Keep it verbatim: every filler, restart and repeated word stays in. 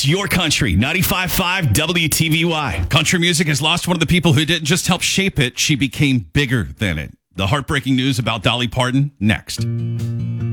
It's your country, ninety-five point five W T V Y. Country music has lost one of the people who didn't just help shape it, she became bigger than it. The heartbreaking news about Dolly Parton, next.